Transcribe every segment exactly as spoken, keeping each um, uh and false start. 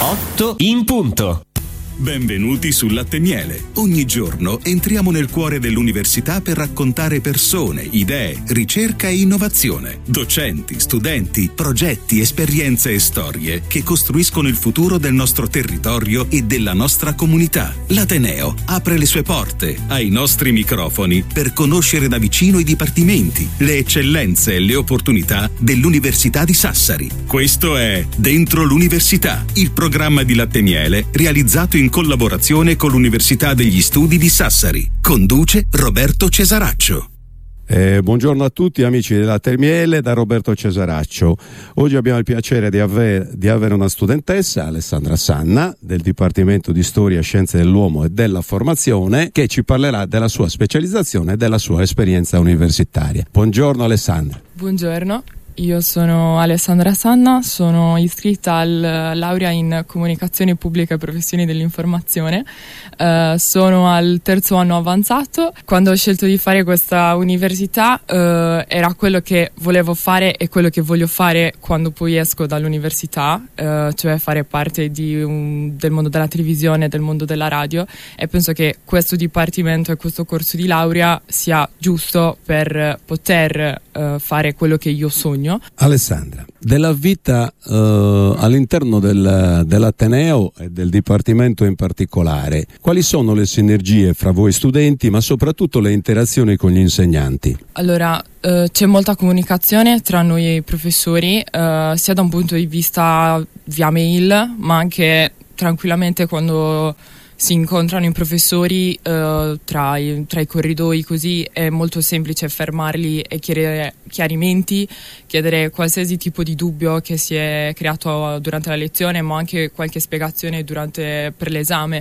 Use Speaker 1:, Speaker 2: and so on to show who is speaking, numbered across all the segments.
Speaker 1: otto in punto.
Speaker 2: Benvenuti su Latte Miele. Ogni giorno entriamo nel cuore dell'università per raccontare persone, idee, ricerca e innovazione, docenti, studenti, progetti, esperienze e storie che costruiscono il futuro del nostro territorio e della nostra comunità. L'Ateneo apre le sue porte ai nostri microfoni per conoscere da vicino i dipartimenti, le eccellenze e le opportunità dell'Università di Sassari. Questo è Dentro l'Università, il programma di Latte Miele realizzato in in collaborazione con l'Università degli Studi di Sassari. Conduce Roberto Cesaraccio.
Speaker 3: Eh, buongiorno a tutti amici della Termiele, da Roberto Cesaraccio. Oggi abbiamo il piacere di, ave- di avere una studentessa, Alessandra Sanna, del Dipartimento di Storia, Scienze dell'Uomo e della Formazione, che ci parlerà della sua specializzazione e della sua esperienza universitaria. Buongiorno Alessandra.
Speaker 4: Buongiorno. Io sono Alessandra Sanna, sono iscritta al laurea in comunicazione pubblica e professioni dell'informazione, uh, sono al terzo anno avanzato. Quando ho scelto di fare questa università uh, era quello che volevo fare e quello che voglio fare quando poi esco dall'università, uh, cioè fare parte di un, del mondo della televisione, del mondo della radio, e penso che questo dipartimento e questo corso di laurea sia giusto per poter uh, fare quello che io sogno.
Speaker 3: Alessandra, della vita uh, all'interno del, dell'Ateneo e del Dipartimento in particolare, quali sono le sinergie fra voi studenti, ma soprattutto le interazioni con gli insegnanti?
Speaker 4: Allora, uh, c'è molta comunicazione tra noi e i professori, uh, sia da un punto di vista via mail, ma anche tranquillamente quando si incontrano i professori uh, tra, i, tra i corridoi, così è molto semplice fermarli e chiedere chiarimenti, chiedere qualsiasi tipo di dubbio che si è creato durante la lezione, ma anche qualche spiegazione durante, per l'esame.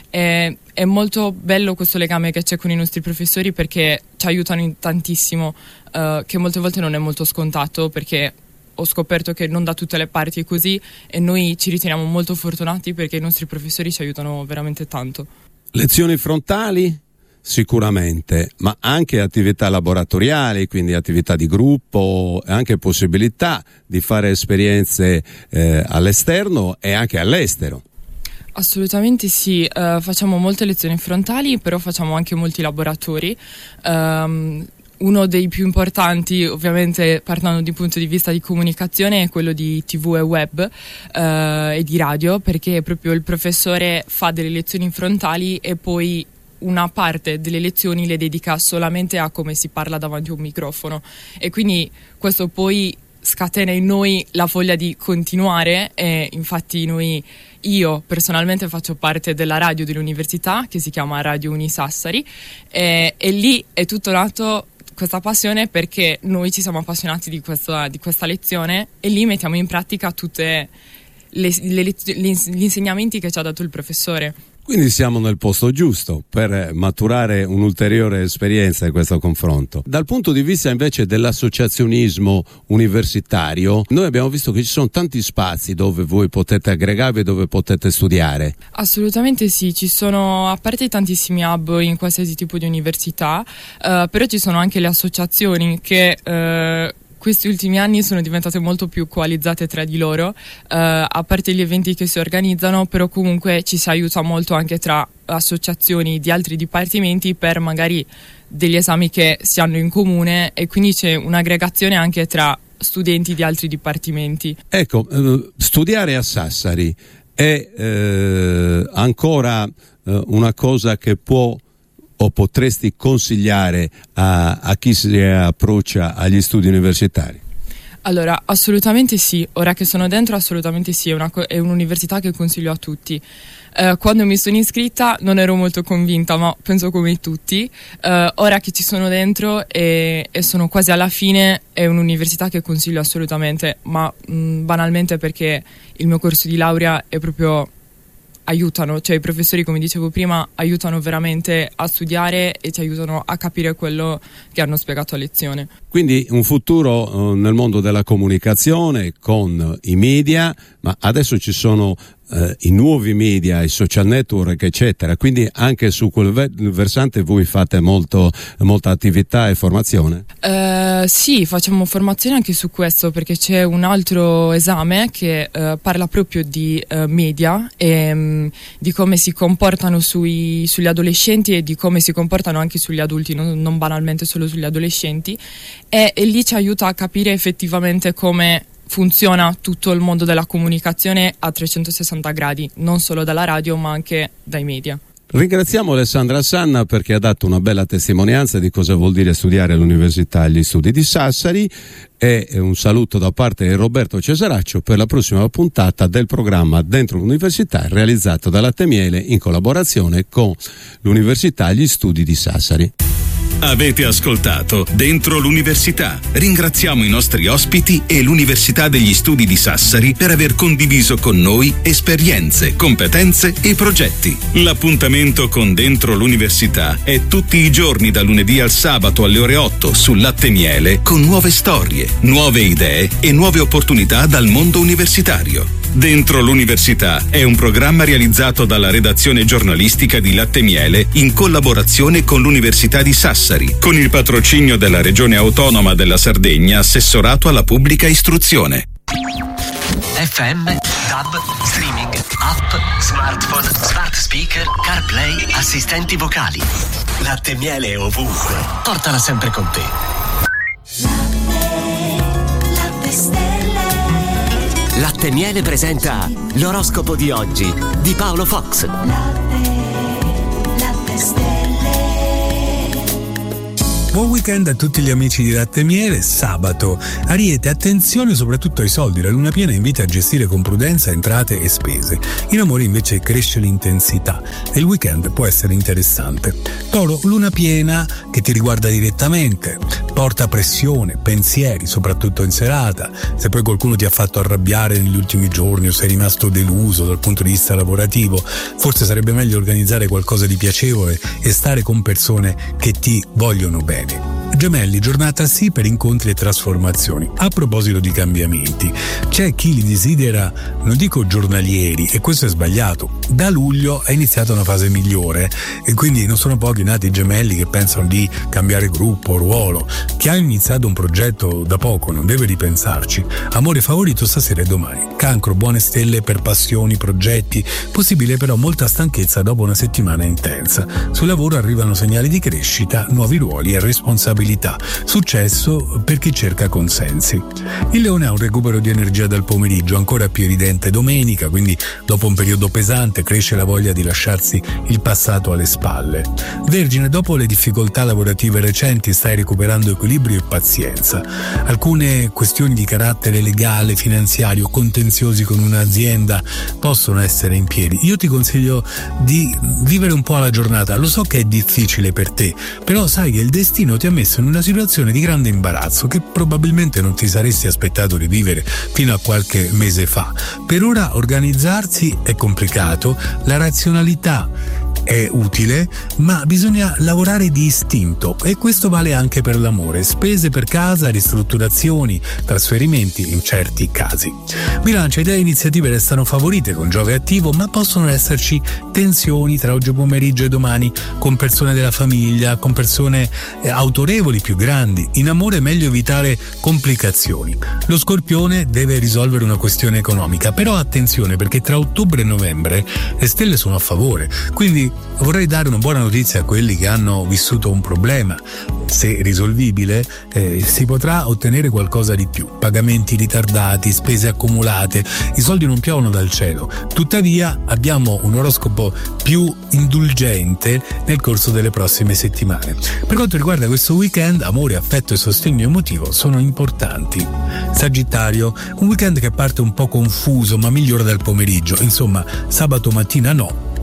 Speaker 4: È, è molto bello questo legame che c'è con i nostri professori, perché ci aiutano in tantissimo, uh, che molte volte non è molto scontato, perché ho scoperto che non da tutte le parti è così, e noi ci riteniamo molto fortunati perché i nostri professori ci aiutano veramente tanto.
Speaker 3: Lezioni frontali? Sicuramente, ma anche attività laboratoriali, quindi attività di gruppo, anche possibilità di fare esperienze eh, all'esterno e anche all'estero.
Speaker 4: Assolutamente sì, uh, facciamo molte lezioni frontali, però facciamo anche molti laboratori. Um, Uno dei più importanti, ovviamente parlando di punto di vista di comunicazione, è quello di tivù e web eh, e di radio, perché proprio il professore fa delle lezioni frontali e poi una parte delle lezioni le dedica solamente a come si parla davanti a un microfono, e quindi questo poi scatena in noi la voglia di continuare. E infatti noi io personalmente faccio parte della radio dell'università, che si chiama Radio Uni Sassari, e, e lì è tutto nato questa passione, perché noi ci siamo appassionati di questa, di questa lezione, e lì mettiamo in pratica tutti le, le, gli insegnamenti che ci ha dato il professore.
Speaker 3: Quindi siamo nel posto giusto per maturare un'ulteriore esperienza in questo confronto. Dal punto di vista invece dell'associazionismo universitario, noi abbiamo visto che ci sono tanti spazi dove voi potete aggregarvi e dove potete studiare.
Speaker 4: Assolutamente sì, ci sono, a parte tantissimi hub in qualsiasi tipo di università, uh, però ci sono anche le associazioni che uh, questi ultimi anni sono diventate molto più coalizzate tra di loro, uh, a parte gli eventi che si organizzano, però comunque ci si aiuta molto anche tra associazioni di altri dipartimenti per magari degli esami che si hanno in comune, e quindi c'è un'aggregazione anche tra studenti di altri dipartimenti.
Speaker 3: Ecco, eh, studiare a Sassari è eh, ancora eh, una cosa che può o potresti consigliare a, a chi si approccia agli studi universitari?
Speaker 4: Allora, assolutamente sì, ora che sono dentro assolutamente sì, è, una, è un'università che consiglio a tutti. Eh, quando mi sono iscritta non ero molto convinta, ma penso come tutti. Eh, ora che ci sono dentro e, e sono quasi alla fine, è un'università che consiglio assolutamente, ma mh, banalmente perché il mio corso di laurea è proprio... aiutano, cioè i professori, come dicevo prima, aiutano veramente a studiare e ci aiutano a capire quello che hanno spiegato a lezione.
Speaker 3: Quindi un futuro eh, nel mondo della comunicazione con i media, ma adesso ci sono eh, i nuovi media, i social network, eccetera. Quindi anche su quel ve- versante voi fate molto, molta attività e formazione?
Speaker 4: Uh, sì, facciamo formazione anche su questo, perché c'è un altro esame che uh, parla proprio di uh, media e um, di come si comportano sui, sugli adolescenti e di come si comportano anche sugli adulti, non, non banalmente solo sugli adolescenti, e, e lì ci aiuta a capire effettivamente come funziona tutto il mondo della comunicazione a trecentosessanta gradi, non solo dalla radio ma anche dai media.
Speaker 3: Ringraziamo Alessandra Sanna perché ha dato una bella testimonianza di cosa vuol dire studiare all'Università agli Studi di Sassari, e un saluto da parte di Roberto Cesaraccio per la prossima puntata del programma Dentro l'Università, realizzato da Latte Miele in collaborazione con l'Università agli Studi di Sassari.
Speaker 2: Avete ascoltato Dentro l'Università. Ringraziamo i nostri ospiti e l'Università degli Studi di Sassari per aver condiviso con noi esperienze, competenze e progetti. L'appuntamento con Dentro l'Università è tutti i giorni da lunedì al sabato alle ore otto su Latte Miele, con nuove storie, nuove idee e nuove opportunità dal mondo universitario. Dentro l'Università è un programma realizzato dalla redazione giornalistica di Latte Miele in collaborazione con l'Università di Sassari, con il patrocinio della Regione Autonoma della Sardegna, assessorato alla pubblica istruzione.
Speaker 1: F M, D A B, streaming, app, smartphone, smart speaker, CarPlay, assistenti vocali. Latte Miele ovunque. Portala sempre con te. Latte, latte stelle. Latte Miele presenta l'oroscopo di oggi di Paolo Fox. Latte, latte stelle.
Speaker 5: Buon weekend a tutti gli amici di Latte Miele. Sabato. Ariete, attenzione soprattutto ai soldi. La luna piena invita a gestire con prudenza entrate e spese. In amore invece cresce l'intensità e il weekend può essere interessante. Toro, luna piena che ti riguarda direttamente. Porta pressione, pensieri, soprattutto in serata. Se poi qualcuno ti ha fatto arrabbiare negli ultimi giorni o sei rimasto deluso dal punto di vista lavorativo, forse sarebbe meglio organizzare qualcosa di piacevole e stare con persone che ti vogliono bene. Gemelli, giornata sì per incontri e trasformazioni. A proposito di cambiamenti, c'è chi li desidera, non dico giornalieri, e questo è sbagliato. Da luglio è iniziata una fase migliore e quindi non sono pochi nati gemelli che pensano di cambiare gruppo, ruolo. Chi ha iniziato un progetto da poco non deve ripensarci. Amore favorito stasera e domani. Cancro, buone stelle per passioni, progetti, possibile però molta stanchezza dopo una settimana intensa. Sul lavoro arrivano segnali di crescita, nuovi ruoli e responsabilità. Successo per chi cerca consensi. Il Leone ha un recupero di energia dal pomeriggio, ancora più evidente domenica, quindi dopo un periodo pesante cresce la voglia di lasciarsi il passato alle spalle. Vergine, dopo le difficoltà lavorative recenti stai recuperando equilibrio e pazienza. Alcune questioni di carattere legale, finanziario, contenziosi con un'azienda possono essere in piedi. Io ti consiglio di vivere un po' alla giornata. Lo so che è difficile per te, però sai che il destino ti ha messo in una situazione di grande imbarazzo che probabilmente non ti saresti aspettato di vivere fino a qualche mese fa. Per ora organizzarsi è complicato, la razionalità è utile, ma bisogna lavorare di istinto e questo vale anche per l'amore. Spese per casa, ristrutturazioni, trasferimenti in certi casi. Bilancia, idee e iniziative restano favorite con Giove attivo, ma possono esserci tensioni tra oggi pomeriggio e domani con persone della famiglia, con persone eh, autorevoli più grandi. In amore è meglio evitare complicazioni. Lo Scorpione deve risolvere una questione economica, però attenzione perché tra ottobre e novembre le stelle sono a favore, quindi vorrei dare una buona notizia a quelli che hanno vissuto un problema. Se risolvibile, eh, si potrà ottenere qualcosa di più. Pagamenti ritardati, spese accumulate, i soldi non piovono dal cielo. Tuttavia abbiamo un oroscopo più indulgente nel corso delle prossime settimane. Per quanto riguarda questo weekend, amore, affetto e sostegno emotivo sono importanti. Sagittario, un weekend che parte un po' confuso ma migliora dal pomeriggio. Insomma, sabato mattina no,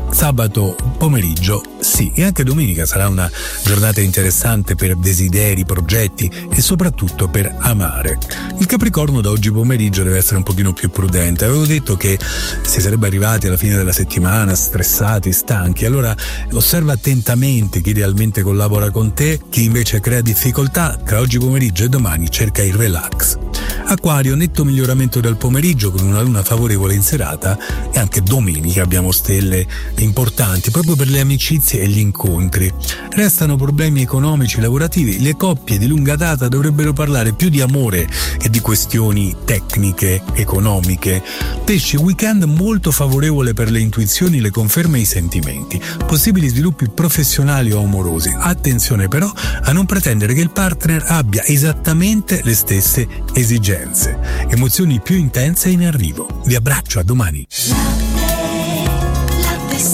Speaker 5: sabato pomeriggio sì, e anche domenica sarà una giornata interessante per desideri, progetti e soprattutto per amare. Il Capricorno da oggi pomeriggio deve essere un pochino più prudente. Avevo detto che si sarebbe arrivati alla fine della settimana stressati, stanchi, allora osserva attentamente chi realmente collabora con te, chi invece crea difficoltà. Tra oggi pomeriggio e domani cerca il relax. Acquario, netto miglioramento del pomeriggio con una luna favorevole in serata, e anche domenica abbiamo stelle importanti proprio per le amicizie e gli incontri. Restano problemi economici, lavorativi, le coppie di lunga data dovrebbero parlare più di amore che di questioni tecniche, economiche. Pesci, weekend molto favorevole per le intuizioni, le conferme e i sentimenti. Possibili sviluppi professionali o amorosi. Attenzione però a non pretendere che il partner abbia esattamente le stesse esigenze. Emozioni più intense in arrivo. Vi abbraccio, a domani.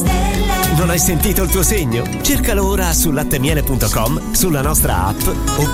Speaker 1: Non hai sentito il tuo segno? Cercalo ora su lattemiele punto com, sulla nostra app o